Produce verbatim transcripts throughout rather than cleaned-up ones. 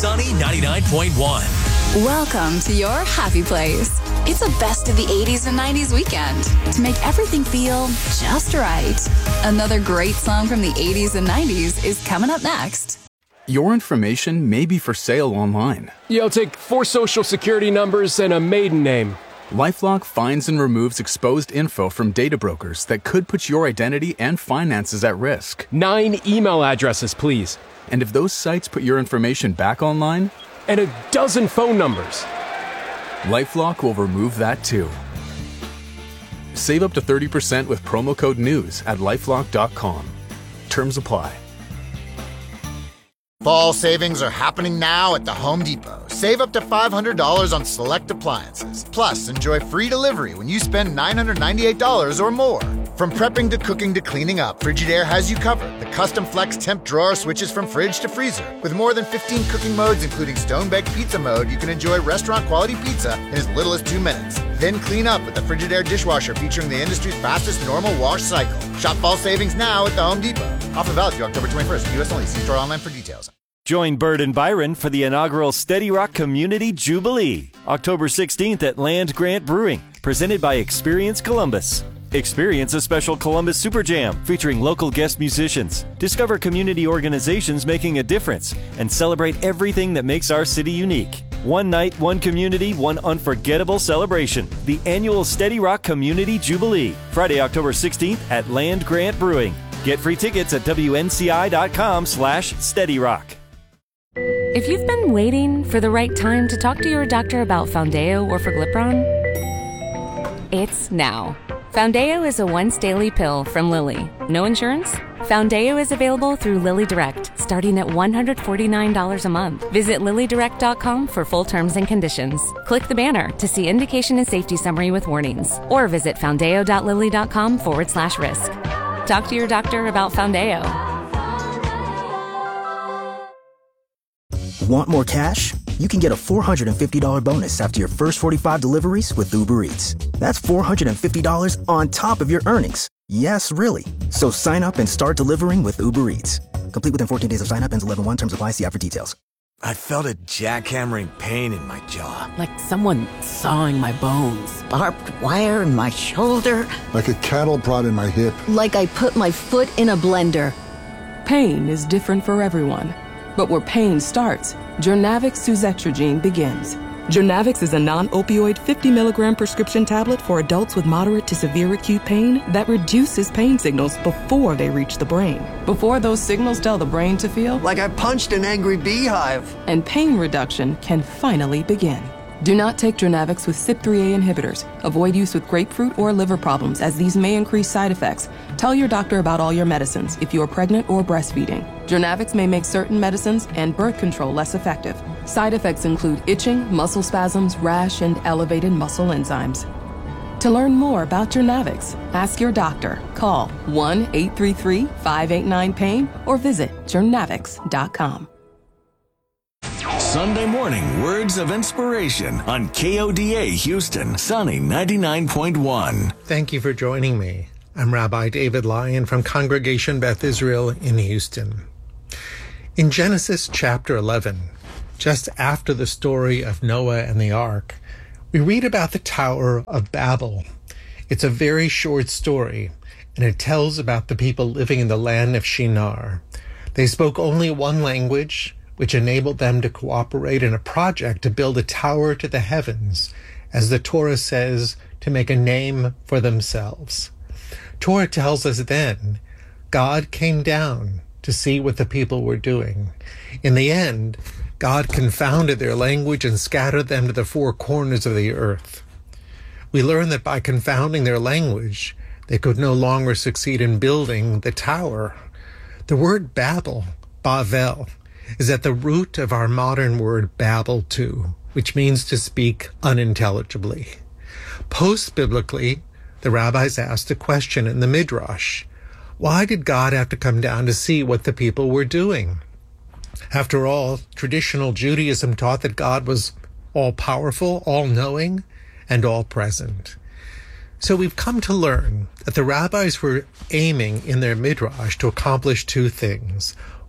Sunny ninety-nine point one. Welcome to your happy place. It's a best of the eighties and nineties weekend to make everything feel just right. Another great song from the eighties and nineties is coming up next. Your information may be for sale online. Yeah, I'll take four social security numbers and a maiden name. LifeLock finds and removes exposed info from data brokers that could put your identity and finances at risk. Nine email addresses, please. And if those sites put your information back online, and a dozen phone numbers, LifeLock will remove that too. Save up to thirty percent with promo code NEWS at lifelock dot com. Terms apply. Fall savings are happening now at the Home Depot. Save up to five hundred dollars on select appliances. Plus, enjoy free delivery when you spend nine hundred ninety-eight dollars or more. From prepping to cooking to cleaning up, Frigidaire has you covered. The custom flex temp drawer switches from fridge to freezer. With more than fifteen cooking modes, including stone-baked pizza mode, you can enjoy restaurant-quality pizza in as little as two minutes. Then clean up with the Frigidaire dishwasher featuring the industry's fastest normal wash cycle. Shop fall savings now at the Home Depot. Offer valid through October twenty-first. U S only. See store online for details. Join Bird and Byron for the inaugural Steady Rock Community Jubilee, October sixteenth at Land Grant Brewing, presented by Experience Columbus. Experience a special Columbus Super Jam featuring local guest musicians. Discover community organizations making a difference and celebrate everything that makes our city unique. One night, one community, one unforgettable celebration. The annual Steady Rock Community Jubilee, Friday, October sixteenth at Land Grant Brewing. Get free tickets at W N C I dot com slash Steady Rock. If you've been waiting for the right time to talk to your doctor about Foundeo or Forglipron, it's now. Foundeo is a once-daily pill from Lilly. No insurance? Foundeo is available through Lilly Direct, starting at one hundred forty-nine dollars a month. Visit lilly direct dot com for full terms and conditions. Click the banner to see indication and safety summary with warnings. Or visit foundeo dot lilly dot com forward slash risk. Talk to your doctor about Foundeo. Want more cash? You can get a four hundred fifty dollars bonus after your first forty-five deliveries with Uber Eats. That's four hundred fifty dollars on top of your earnings. Yes, really. So sign up and start delivering with Uber Eats. Complete within fourteen days of sign up. Ends eleven one. Terms apply. See app for details. I felt a jackhammering pain in my jaw. Like someone sawing my bones. Barbed wire in my shoulder. Like a cattle prod in my hip. Like I put my foot in a blender. Pain is different for everyone. But where pain starts, Journavx Suzetrigine begins. Journavx is a non-opioid fifty milligram prescription tablet for adults with moderate to severe acute pain that reduces pain signals before they reach the brain. Before those signals tell the brain to feel like I punched an angry beehive. And pain reduction can finally begin. Do not take Journavx with C Y P three A inhibitors. Avoid use with grapefruit or liver problems, as these may increase side effects. Tell your doctor about all your medicines if you are pregnant or breastfeeding. Journavx may make certain medicines and birth control less effective. Side effects include itching, muscle spasms, rash, and elevated muscle enzymes. To learn more about Journavx, ask your doctor. Call one eight three three, five eight nine, pain or visit journavx dot com. Sunday morning words of inspiration on K O D A Houston, Sunny ninety-nine point one. Thank you for joining me. I'm Rabbi David Lyon from Congregation Beth Israel in Houston. In Genesis chapter eleven, just after the story of Noah and the ark, we read about the Tower of Babel. It's a very short story, and it tells about the people living in the land of Shinar. They spoke only one language, which enabled them to cooperate in a project to build a tower to the heavens, as the Torah says, to make a name for themselves. Torah tells us then, God came down to see what the people were doing. In the end, God confounded their language and scattered them to the four corners of the earth. We learn that by confounding their language, they could no longer succeed in building the tower. The word Babel, Bavel, is at the root of our modern word Babel too, which means to speak unintelligibly. Post-biblically, the rabbis asked a question in the Midrash. Why did God have to come down to see what the people were doing? After all, traditional Judaism taught that God was all-powerful, all-knowing, and all-present. So we've come to learn that the rabbis were aiming in their Midrash to accomplish two things.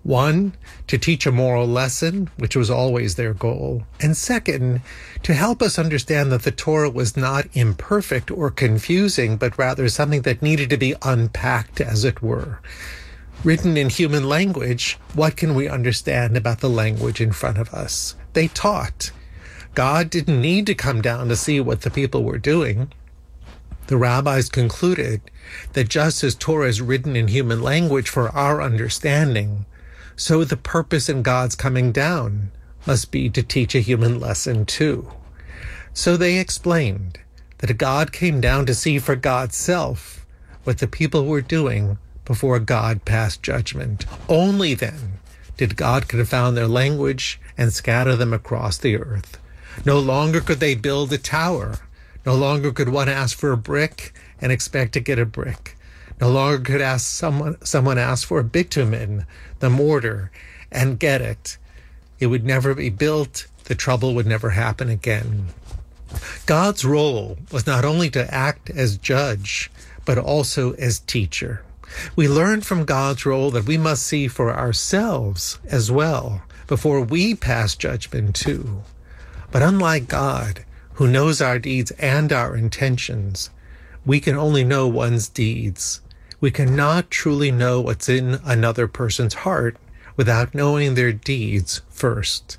One, to teach a moral lesson, which was always their goal. And second, to help us understand that the Torah was not imperfect or confusing, but rather something that needed to be unpacked, as it were. Written in human language, what can we understand about the language in front of us? They taught. God didn't need to come down to see what the people were doing. The rabbis concluded that just as Torah is written in human language for our understanding, so the purpose in God's coming down must be to teach a human lesson too. So they explained that God came down to see for God's self what the people were doing before God passed judgment. Only then did God confound their language and scatter them across the earth. No longer could they build a tower. No longer could one ask for a brick and expect to get a brick. No longer could ask someone someone ask for a bitumen, the mortar, and get it. It would never be built. The trouble would never happen again. God's role was not only to act as judge, but also as teacher. We learn from God's role that we must see for ourselves as well before we pass judgment too. But unlike God, who knows our deeds and our intentions, we can only know one's deeds. We cannot truly know what's in another person's heart without knowing their deeds first.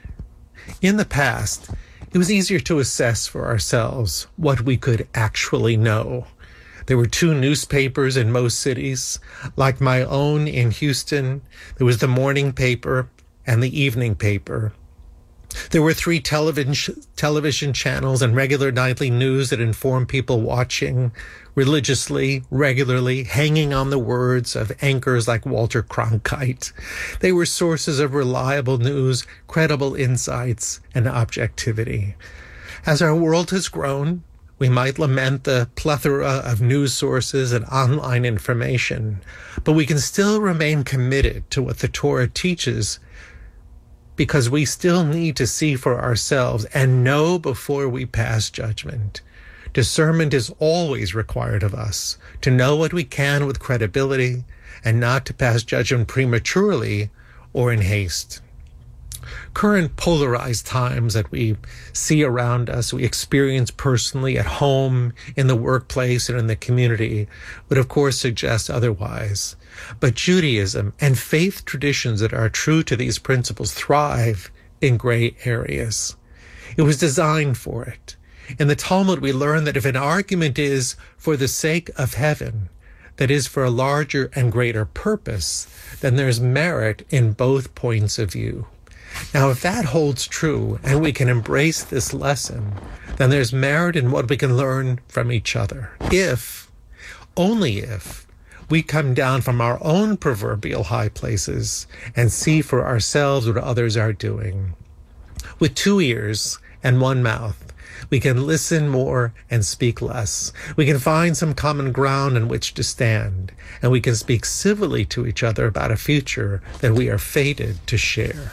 In the past, it was easier to assess for ourselves what we could actually know. There were two newspapers in most cities. Like my own in Houston, there was the morning paper and the evening paper. There were three television television channels and regular nightly news that informed people watching religiously, regularly, hanging on the words of anchors like Walter Cronkite. They were sources of reliable news, credible insights, and objectivity. As our world has grown, we might lament the plethora of news sources and online information, but we can still remain committed to what the Torah teaches, because we still need to see for ourselves and know before we pass judgment. Discernment is always required of us, to know what we can with credibility and not to pass judgment prematurely or in haste. Current polarized times that we see around us, we experience personally at home, in the workplace, and in the community, would of course suggest otherwise. But Judaism and faith traditions that are true to these principles thrive in gray areas. It was designed for it. In the Talmud, we learn that if an argument is for the sake of heaven, that is for a larger and greater purpose, then there's merit in both points of view. Now, if that holds true and we can embrace this lesson, then there's merit in what we can learn from each other. If, only if, we come down from our own proverbial high places and see for ourselves what others are doing. With two ears and one mouth, we can listen more and speak less. We can find some common ground in which to stand, and we can speak civilly to each other about a future that we are fated to share.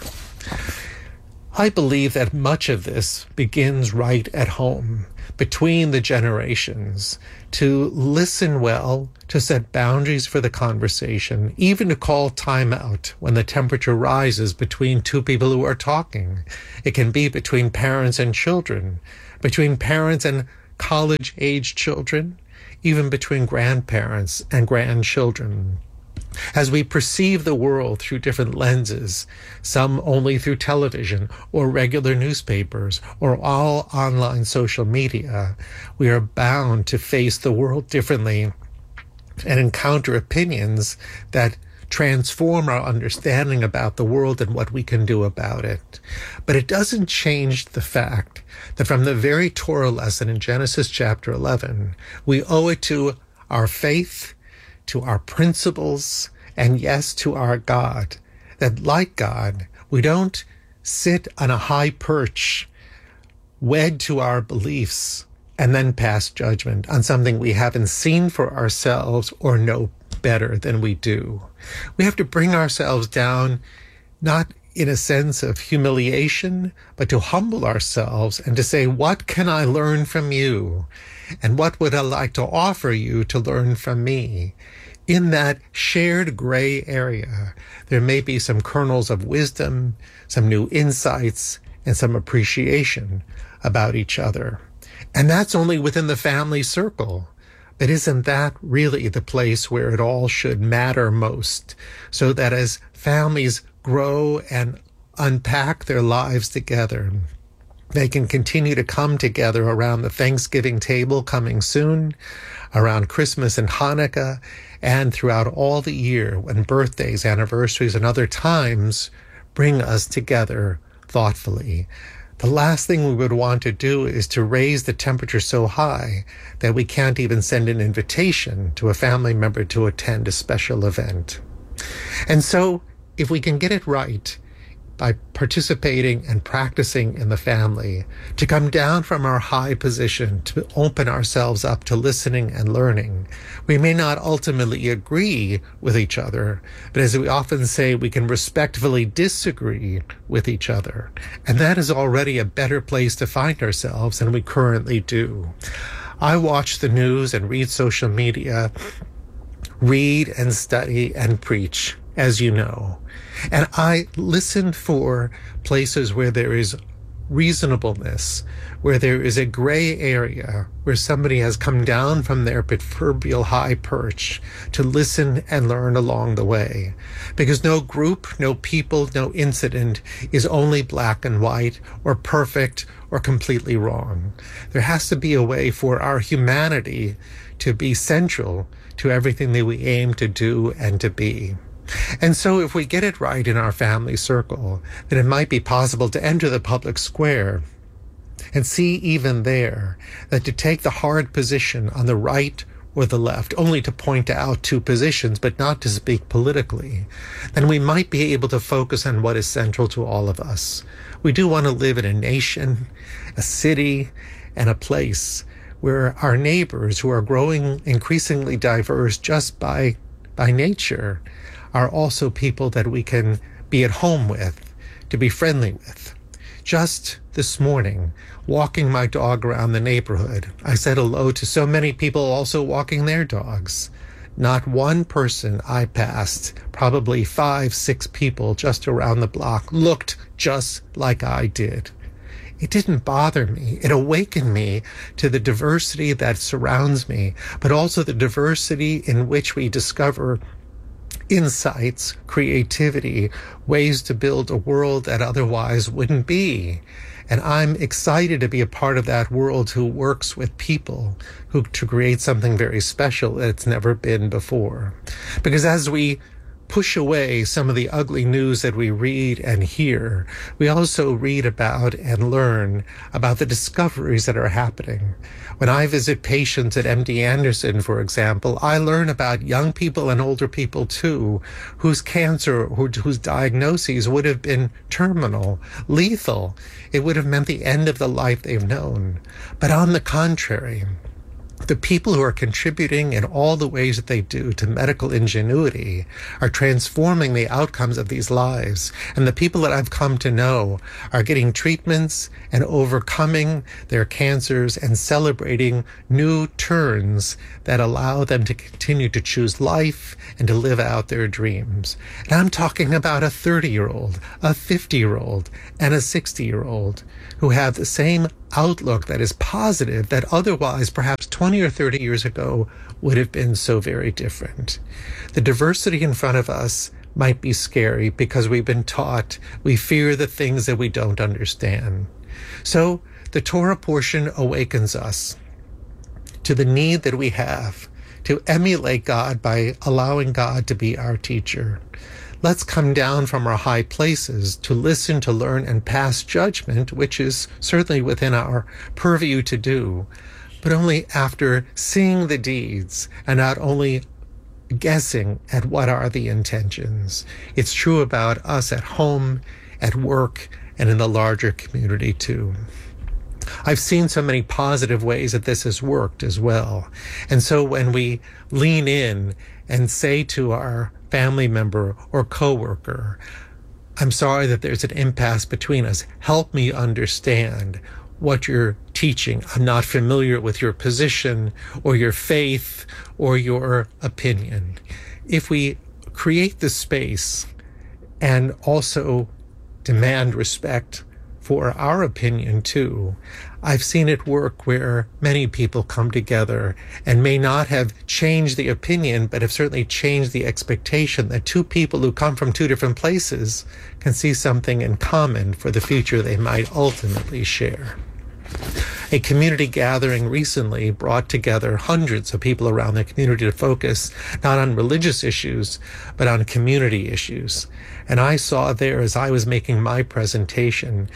I believe that much of this begins right at home, between the generations, to listen well, to set boundaries for the conversation, even to call time out when the temperature rises between two people who are talking. It can be between parents and children, between parents and college-age children, even between grandparents and grandchildren. As we perceive the world through different lenses, some only through television or regular newspapers or all online social media, we are bound to face the world differently and encounter opinions that transform our understanding about the world and what we can do about it. But it doesn't change the fact that from the very Torah lesson in Genesis chapter eleven, we owe it to our faith, to our principles, and yes, to our God, that like God, we don't sit on a high perch, wed to our beliefs, and then pass judgment on something we haven't seen for ourselves or know better than we do. We have to bring ourselves down, not in a sense of humiliation, but to humble ourselves and to say, what can I learn from you? And what would I like to offer you to learn from me? in that shared gray area, there may be some kernels of wisdom, some new insights, and some appreciation about each other. And that's only within the family circle. But isn't that really the place where it all should matter most? So that as families grow and unpack their lives together, they can continue to come together around the Thanksgiving table coming soon, around Christmas and Hanukkah, and throughout all the year when birthdays, anniversaries, and other times bring us together thoughtfully. The last thing we would want to do is to raise the temperature so high that we can't even send an invitation to a family member to attend a special event. And so, if we can get it right, by participating and practicing in the family, to come down from our high position, to open ourselves up to listening and learning. We may not ultimately agree with each other, but as we often say, we can respectfully disagree with each other. And that is already a better place to find ourselves than we currently do. I watch the news and read social media, read and study and preach, as you know. And I listen for places where there is reasonableness, where there is a gray area, where somebody has come down from their proverbial high perch to listen and learn along the way. Because no group, no people, no incident is only black and white or perfect or completely wrong. There has to be a way for our humanity to be central to everything that we aim to do and to be. And so if we get it right in our family circle, then it might be possible to enter the public square and see even there that to take the hard position on the right or the left, only to point out two positions, but not to speak politically, then we might be able to focus on what is central to all of us. We do want to live in a nation, a city, and a place where our neighbors, who are growing increasingly diverse just by, by nature, are also people that we can be at home with, to be friendly with. Just this morning, walking my dog around the neighborhood, I said hello to so many people also walking their dogs. Not one person I passed, probably five, six people just around the block, looked just like I did. It didn't bother me. It awakened me to the diversity that surrounds me, but also the diversity in which we discover insights, creativity, ways to build a world that otherwise wouldn't be. And I'm excited to be a part of that world who works with people who to create something very special that's never been before. Because as we push away some of the ugly news that we read and hear, we also read about and learn about the discoveries that are happening. When I visit patients at M D Anderson, for example, I learn about young people and older people too, whose cancer, whose diagnoses would have been terminal, lethal. It would have meant the end of the life they've known. But on the contrary, the people who are contributing in all the ways that they do to medical ingenuity are transforming the outcomes of these lives. And the people that I've come to know are getting treatments and overcoming their cancers and celebrating new turns that allow them to continue to choose life and to live out their dreams. And I'm talking about a thirty-year-old, a fifty-year-old, and a sixty-year-old who have the same outlook that is positive that otherwise perhaps twenty or thirty years ago would have been so very different. The diversity in front of us might be scary because we've been taught we fear the things that we don't understand. So the Torah portion awakens us to the need that we have to emulate God by allowing God to be our teacher. Let's come down from our high places to listen, to learn, and pass judgment, which is certainly within our purview to do, but only after seeing the deeds and not only guessing at what are the intentions. It's true about us at home, at work, and in the larger community too. I've seen so many positive ways that this has worked as well. And so when we lean in and say to our family member or coworker, I'm sorry that there's an impasse between us. Help me understand what you're teaching. I'm not familiar with your position or your faith or your opinion. If we create the space and also demand respect for our opinion too, I've seen it work where many people come together and may not have changed the opinion, but have certainly changed the expectation that two people who come from two different places can see something in common for the future they might ultimately share. A community gathering recently brought together hundreds of people around the community to focus not on religious issues, but on community issues. And I saw there, as I was making my presentation,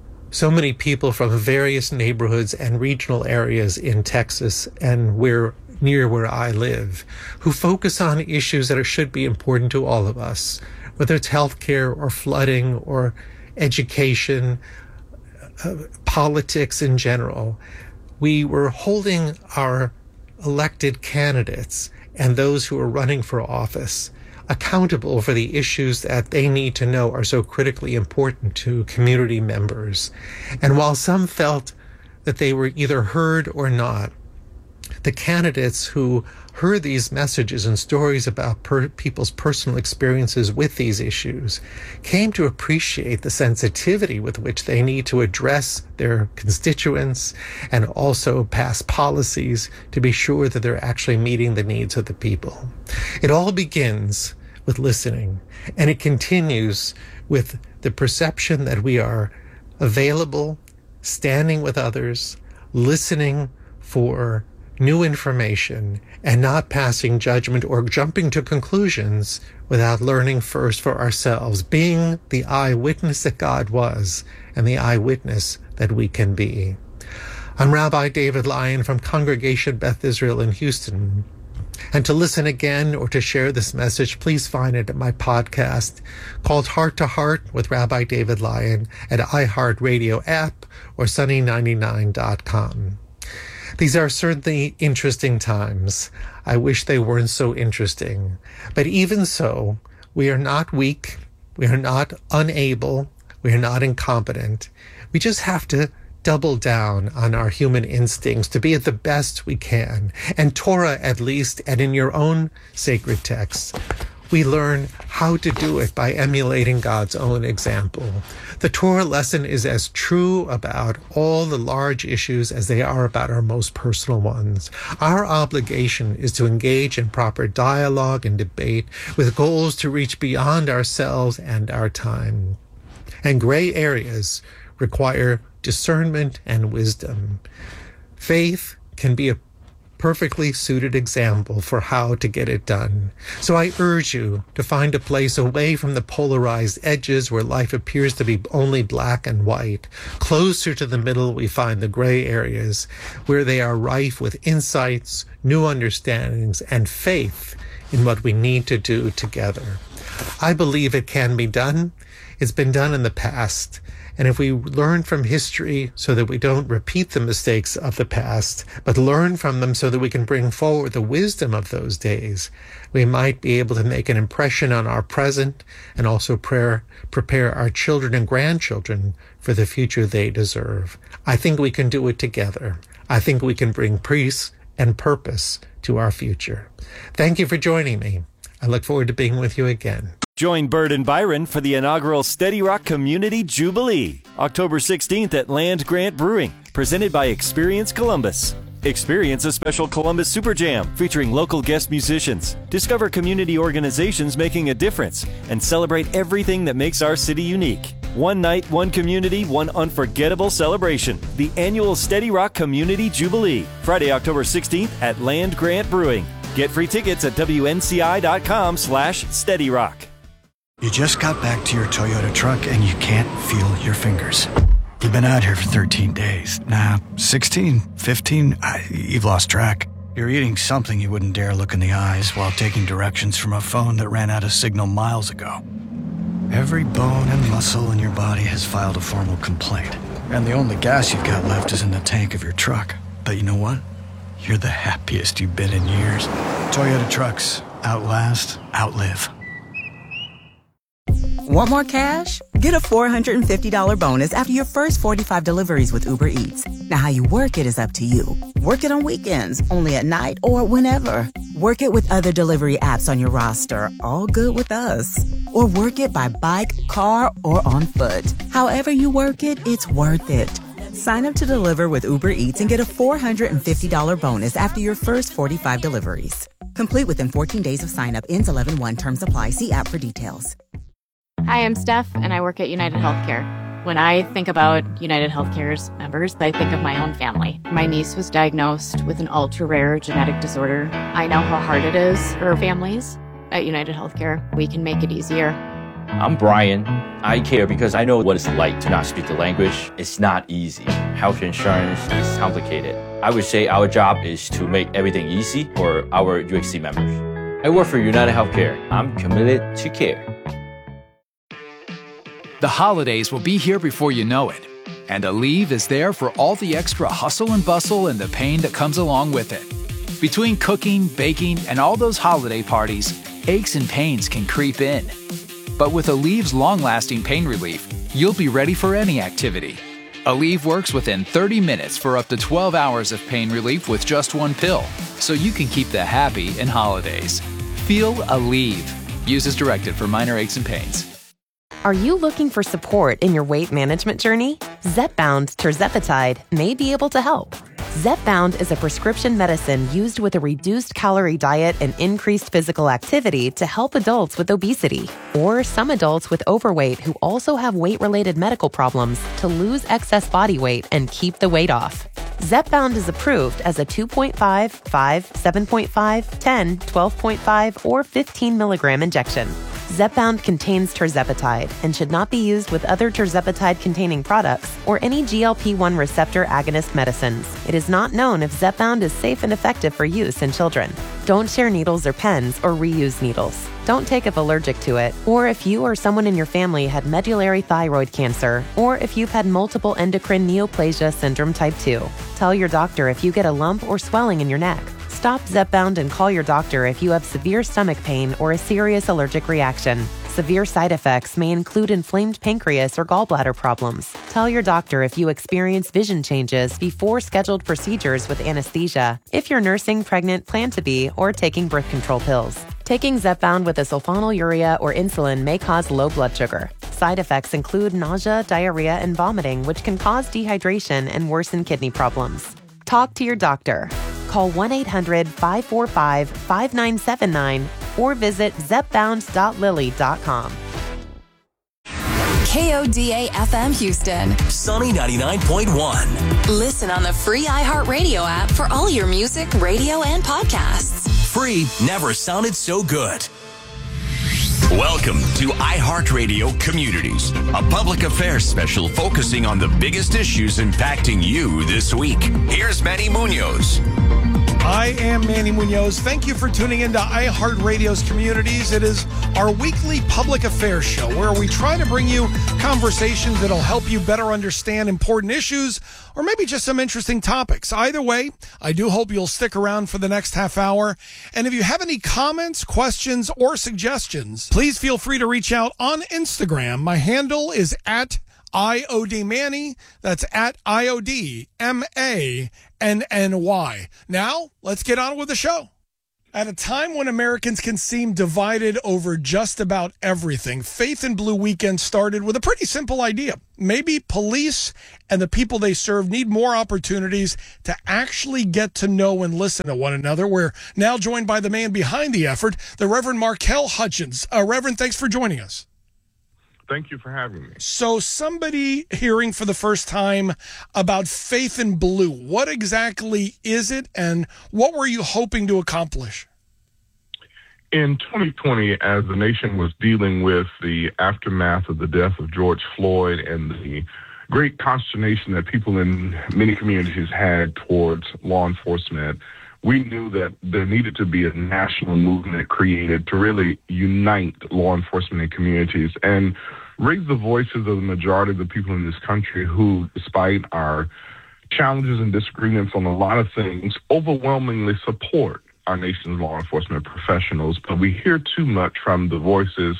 so many people from various neighborhoods and regional areas in Texas and where near where I live, who focus on issues that are, should be important to all of us, whether it's healthcare or flooding or education, uh, politics in general. We were holding our elected candidates and those who are running for office accountable for the issues that they need to know are so critically important to community members. And while some felt that they were either heard or not, the candidates who heard these messages and stories about per- people's personal experiences with these issues came to appreciate the sensitivity with which they need to address their constituents and also pass policies to be sure that they're actually meeting the needs of the people. It all begins with listening, and it continues with the perception that we are available, standing with others, listening for new information, and not passing judgment or jumping to conclusions without learning first for ourselves, being the eyewitness that God was and the eyewitness that we can be. I'm Rabbi David Lyon from Congregation Beth Israel in Houston. And to listen again or to share this message, please find it at my podcast called Heart to Heart with Rabbi David Lyon at iHeartRadio app or sunny ninety-nine dot com. These are certainly interesting times. I wish they weren't so interesting. But even so, we are not weak. We are not unable. We are not incompetent. We just have to double down on our human instincts to be at the best we can. And Torah, at least, and in your own sacred texts, we learn how to do it by emulating God's own example. The Torah lesson is as true about all the large issues as they are about our most personal ones. Our obligation is to engage in proper dialogue and debate with goals to reach beyond ourselves and our time. And gray areas require discernment and wisdom. Faith can be a perfectly suited example for how to get it done. So I urge you to find a place away from the polarized edges where life appears to be only black and white. Closer to the middle, we find the gray areas where they are rife with insights, new understandings, and faith in what we need to do together. I believe it can be done. It's been done in the past. And if we learn from history so that we don't repeat the mistakes of the past, but learn from them so that we can bring forward the wisdom of those days, we might be able to make an impression on our present and also prayer, prepare our children and grandchildren for the future they deserve. I think we can do it together. I think we can bring peace and purpose to our future. Thank you for joining me. I look forward to being with you again. Join Bird and Byron for the inaugural Steady Rock Community Jubilee, October sixteenth at Land Grant Brewing, presented by Experience Columbus. Experience a special Columbus Super Jam featuring local guest musicians. Discover community organizations making a difference and celebrate everything that makes our city unique. One night, one community, one unforgettable celebration. The annual Steady Rock Community Jubilee, Friday, October sixteenth at Land Grant Brewing. Get free tickets at W N C I dot com slash Steady Rock. You just got back to your Toyota truck and you can't feel your fingers. You've been out here for thirteen days. Nah, sixteen, fifteen, I, you've lost track. You're eating something you wouldn't dare look in the eyes while taking directions from a phone that ran out of signal miles ago. Every bone and muscle in your body has filed a formal complaint. And the only gas you've got left is in the tank of your truck. But you know what? You're the happiest you've been in years. Toyota trucks. Outlast, outlive. Want more cash? Get a four hundred fifty dollars bonus after your first forty-five deliveries with Uber Eats. Now, how you work it is up to you. Work it on weekends, only at night, or whenever. Work it with other delivery apps on your roster, all good with us. Or work it by bike, car, or on foot. However you work it, it's worth it. Sign up to deliver with Uber Eats and get a four hundred fifty dollars bonus after your first forty-five deliveries. Complete within fourteen days of sign up. Ends eleven one. Terms apply. See app for details. Hi, I'm Steph, and I work at United Healthcare. When I think about United Healthcare's members, I think of my own family. My niece was diagnosed with an ultra-rare genetic disorder. I know how hard it is for families. At United Healthcare, we can make it easier. I'm Brian. I care because I know what it's like to not speak the language. It's not easy. Health insurance is complicated. I would say our job is to make everything easy for our U H C members. I work for United Healthcare. I'm committed to care. The holidays will be here before you know it, and Aleve is there for all the extra hustle and bustle and the pain that comes along with it. Between cooking, baking, and all those holiday parties, aches and pains can creep in. But with Aleve's long-lasting pain relief, you'll be ready for any activity. Aleve works within thirty minutes for up to twelve hours of pain relief with just one pill, so you can keep the happy in holidays. Feel Aleve. Use as directed for minor aches and pains. Are you looking for support in your weight management journey? Zepbound tirzepatide may be able to help. Zepbound is a prescription medicine used with a reduced calorie diet and increased physical activity to help adults with obesity, or some adults with overweight who also have weight-related medical problems to lose excess body weight and keep the weight off. Zepbound is approved as a two point five, five, seven point five, ten, twelve point five, or fifteen milligram injection. Zepbound contains tirzepatide and should not be used with other tirzepatide-containing products or any G L P one receptor agonist medicines. It is not known if Zepbound is safe and effective for use in children. Don't share needles or pens or reuse needles. Don't take if allergic to it, or if you or someone in your family had medullary thyroid cancer, or if you've had multiple endocrine neoplasia syndrome type two. Tell your doctor if you get a lump or swelling in your neck. Stop Zepbound and call your doctor if you have severe stomach pain or a serious allergic reaction. Severe side effects may include inflamed pancreas or gallbladder problems. Tell your doctor if you experience vision changes before scheduled procedures with anesthesia, if you're nursing, pregnant, plan to be, or taking birth control pills. Taking Zepbound with a sulfonylurea or insulin may cause low blood sugar. Side effects include nausea, diarrhea, and vomiting, which can cause dehydration and worsen kidney problems. Talk to your doctor. Call one eight hundred, five four five, five nine seven nine or visit zepbound dot lilly dot com. K O D A F M Houston. Sunny ninety-nine point one. Listen on the free iHeartRadio app for all your music, radio, and podcasts. Free never sounded so good. Welcome to iHeartRadio Communities, a public affairs special focusing on the biggest issues impacting you this week. Here's Manny Munoz. I am Manny Munoz. Thank you for tuning into iHeartRadio's Communities. It is our weekly public affairs show where we try to bring you conversations that'll help you better understand important issues or maybe just some interesting topics. Either way, I do hope you'll stick around for the next half hour. And if you have any comments, questions, or suggestions, please feel free to reach out on Instagram. My handle is at I O D Manny. That's at I O D M A N N Y. Now, let's get on with the show. At a time when Americans can seem divided over just about everything, Faith in Blue Weekend started with a pretty simple idea. Maybe police and the people they serve need more opportunities to actually get to know and listen to one another. We're now joined by the man behind the effort, the Reverend Markel Hutchins. Uh, Reverend, thanks for joining us. Thank you for having me. So somebody hearing for the first time about Faith in Blue, what exactly is it and what were you hoping to accomplish? In twenty twenty, as the nation was dealing with the aftermath of the death of George Floyd and the great consternation that people in many communities had towards law enforcement, we knew that there needed to be a national movement created to really unite law enforcement and communities and raise the voices of the majority of the people in this country who, despite our challenges and disagreements on a lot of things, overwhelmingly support our nation's law enforcement professionals. But we hear too much from the voices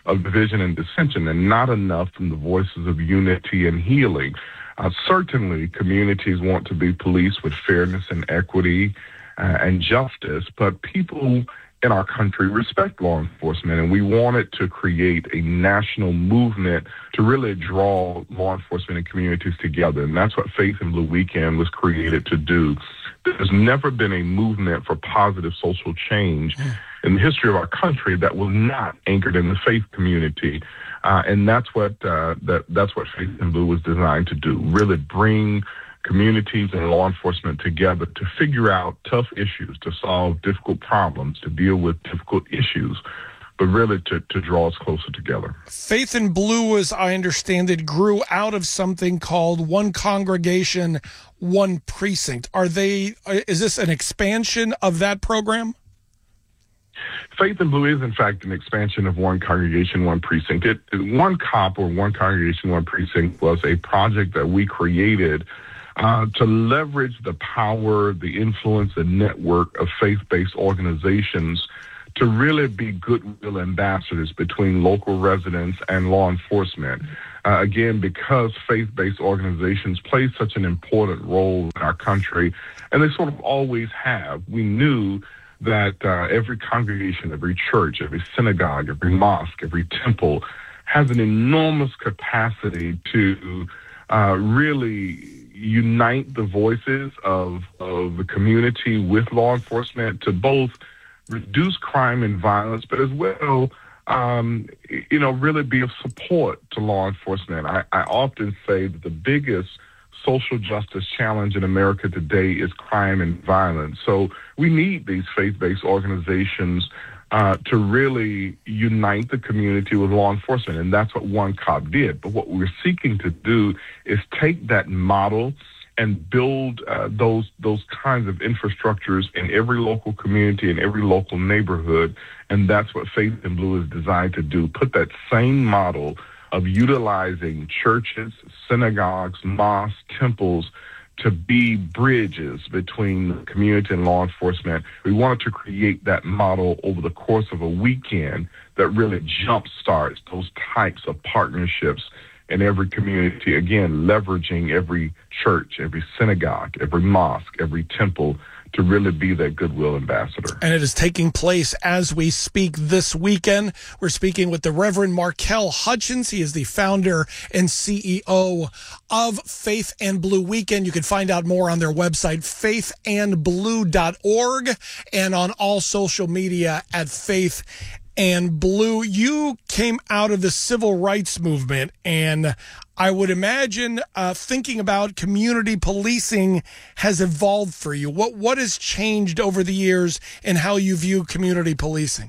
of division and dissension, and not enough from the voices of unity and healing. Uh, certainly, communities want to be policed with fairness and equity uh, and justice, but people in our country respect law enforcement, and we wanted to create a national movement to really draw law enforcement and communities together, and that's what Faith in Blue Weekend was created to do. There's never been a movement for positive social change in the history of our country that was not anchored in the faith community, uh, and that's what uh, that that's what Faith in Blue was designed to do, really bring communities and law enforcement together to figure out tough issues, to solve difficult problems, to deal with difficult issues, but really to, to draw us closer together. Faith in Blue, as I understand it, grew out of something called One Congregation, One Precinct. Are they? Is this an expansion of that program? Faith in Blue is, in fact, an expansion of One Congregation, One Precinct. It, One COP, or One Congregation, One Precinct, was a project that we created Uh, to leverage the power, the influence, and network of faith-based organizations to really be goodwill ambassadors between local residents and law enforcement. Uh, again, because faith-based organizations play such an important role in our country, and they sort of always have, we knew that uh, every congregation, every church, every synagogue, every mosque, every temple has an enormous capacity to uh, really unite the voices of, of the community with law enforcement to both reduce crime and violence, but as well, um, you know, really be of support to law enforcement. I, I often say that the biggest social justice challenge in America today is crime and violence. So we need these faith-based organizations Uh, to really unite the community with law enforcement, and that's what One COP did. But what we're seeking to do is take that model and build uh, those those kinds of infrastructures in every local community, in every local neighborhood, and that's what Faith in Blue is designed to do. Put that same model of utilizing churches, synagogues, mosques, temples, to be bridges between the community and law enforcement. We wanted to create that model over the course of a weekend that really jumpstarts those types of partnerships in every community, again, leveraging every church, every synagogue, every mosque, every temple to really be that goodwill ambassador. And it is taking place as we speak this weekend. We're speaking with the Reverend Markel Hutchins. He is the founder and C E O of Faith and Blue Weekend. You can find out more on their website, faith and blue dot org, and on all social media at Faith and Blue. You came out of the civil rights movement, and I would imagine uh, thinking about community policing has evolved for you. What what has changed over the years in how you view community policing?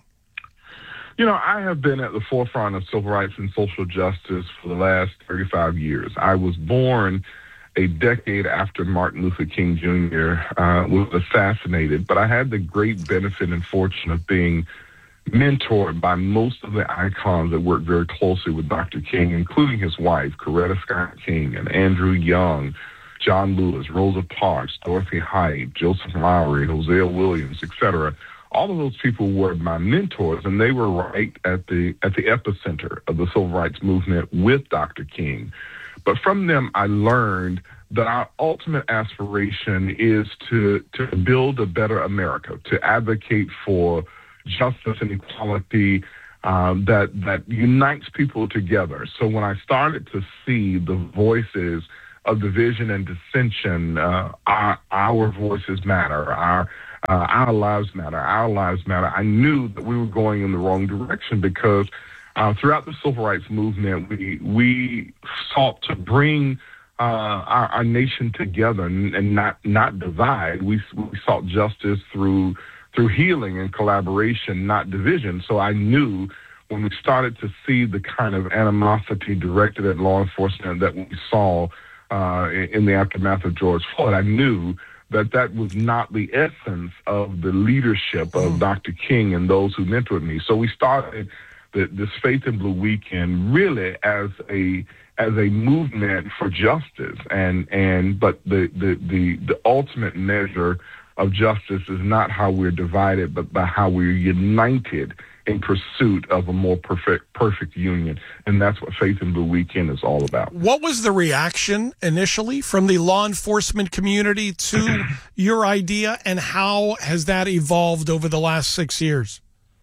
You know, I have been at the forefront of civil rights and social justice for the last thirty-five years. I was born a decade after Martin Luther King Junior Uh, was assassinated, but I had the great benefit and fortune of being mentored by most of the icons that worked very closely with Doctor King, including his wife, Coretta Scott King, and Andrew Young, John Lewis, Rosa Parks, Dorothy Height, Joseph Lowry, Hosea Williams, et cetera. All of those people were my mentors, and they were right at the at the epicenter of the civil rights movement with Doctor King. But from them, I learned that our ultimate aspiration is to to build a better America, to advocate for justice and equality um, that that unites people together. So when I started to see the voices of division and dissension, uh, our, our voices matter, our uh, our lives matter, our lives matter, I knew that we were going in the wrong direction because uh, throughout the civil rights movement, we we sought to bring uh, our, our nation together and, and not not divide. We we sought justice through through healing and collaboration, not division. So I knew when we started to see the kind of animosity directed at law enforcement that we saw uh, in, in the aftermath of George Floyd, I knew that that was not the essence of the leadership of Doctor King and those who mentored me. So we started the, this Faith in Blue Weekend really as a as a movement for justice, and and but the the the, the ultimate measure of justice is not how we're divided, but by how we're united in pursuit of a more perfect perfect union. And that's what Faith in Blue Weekend is all about. What was the reaction initially from the law enforcement community to your idea, and how has that evolved over the last six years?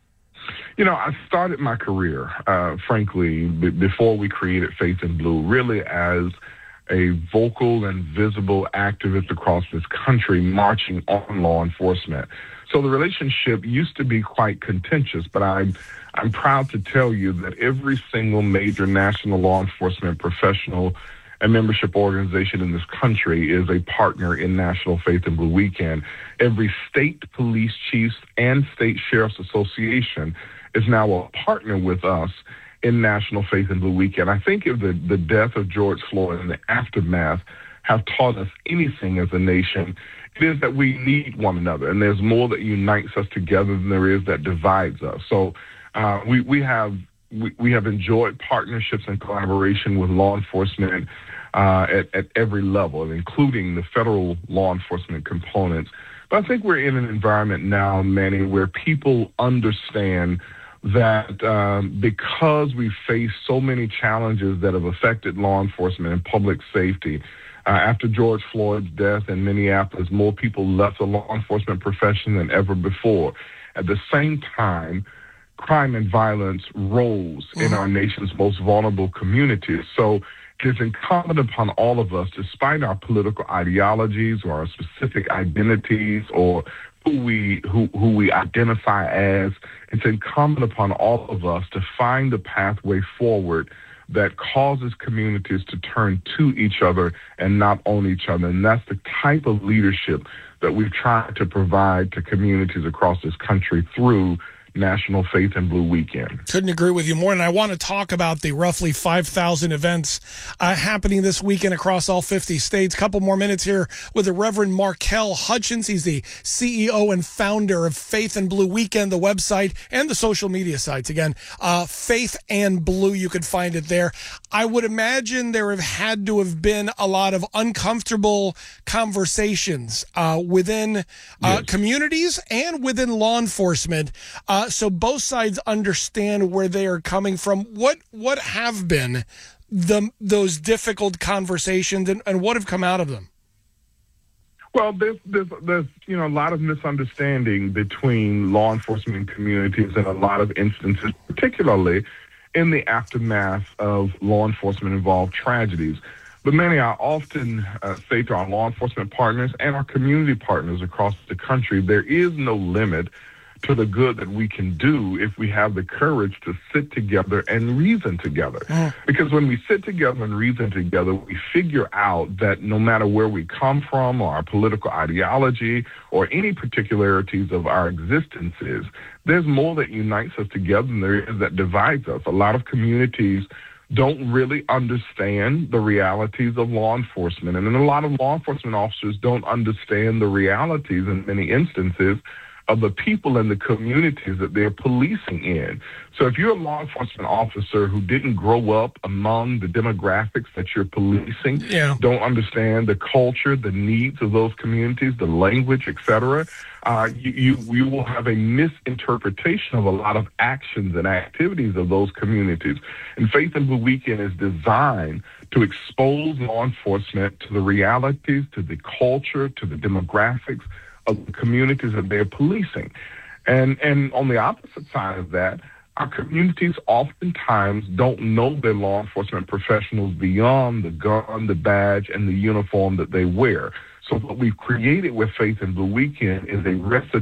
You know, I started my career, uh, frankly, b- before we created Faith in Blue, really as a vocal and visible activist across this country marching on law enforcement. So the relationship used to be quite contentious, but I'm, I'm proud to tell you that every single major national law enforcement professional and membership organization in this country is a partner in National Faith in Blue Weekend. Every state police chiefs and state sheriff's association is now a partner with us in National Faith in Blue Weekend. I think if the, the death of George Floyd and the aftermath have taught us anything as a nation, it is that we need one another, and there's more that unites us together than there is that divides us. So uh, we, we have we, we have enjoyed partnerships and collaboration with law enforcement uh, at, at every level, including the federal law enforcement components. But I think we're in an environment now, Manny, where people understand that um, because we face so many challenges that have affected law enforcement and public safety, uh, after George Floyd's death in Minneapolis, more people left the law enforcement profession than ever before. At the same time, crime and violence rose mm-hmm. in our nation's most vulnerable communities. So it is incumbent upon all of us, despite our political ideologies or our specific identities or who we who, who we identify as, it's incumbent upon all of us to find a pathway forward that causes communities to turn to each other and not on each other. And that's the type of leadership that we've tried to provide to communities across this country through National Faith in Blue Weekend. Couldn't agree with you more. And I want to talk about the roughly five thousand events uh, happening this weekend across all fifty states. Couple more minutes here with the Reverend Markel Hutchins. He's the C E O and founder of Faith in Blue Weekend, the website and the social media sites. Again, uh, Faith and Blue, you can find it there. I would imagine there have had to have been a lot of uncomfortable conversations uh, within uh, yes. communities and within law enforcement. Uh, Uh, so both sides understand where they are coming from. What what have been the those difficult conversations, and, and what have come out of them? Well, there's, there's, there's, you know, a lot of misunderstanding between law enforcement communities in a lot of instances, particularly in the aftermath of law enforcement-involved tragedies. But many, I often uh, say to our law enforcement partners and our community partners across the country, there is no limit to the good that we can do if we have the courage to sit together and reason together. Mm. Because when we sit together and reason together, we figure out that no matter where we come from or our political ideology or any particularities of our existences, there's more that unites us together than there is that divides us. A lot of communities don't really understand the realities of law enforcement, and then a lot of law enforcement officers don't understand the realities in many instances of the people and the communities that they're policing in. So if you're a law enforcement officer who didn't grow up among the demographics that you're policing, yeah. don't understand the culture, the needs of those communities, the language, et cetera, uh, you, you, you will have a misinterpretation of a lot of actions and activities of those communities. And Faith in Blue Weekend is designed to expose law enforcement to the realities, to the culture, to the demographics of the communities that they're policing. And and on the opposite side of that, our communities oftentimes don't know their law enforcement professionals beyond the gun, the badge, and the uniform that they wear. So what we've created with Faith in Blue Weekend is a recipe